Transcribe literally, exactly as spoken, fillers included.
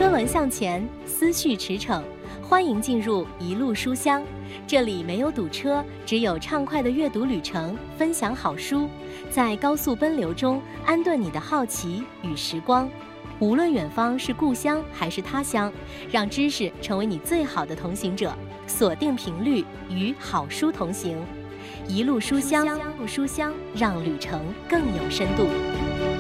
车轮向前，思绪驰骋，欢迎进入一路书香。这里没有堵车，只有畅快的阅读旅程，分享好书，在高速奔流中安顿你的好奇与时光。无论远方是故乡还是他乡，让知识成为你最好的同行者。锁定频率，与好书同行。一路书香，一路书香，让旅程更有深度。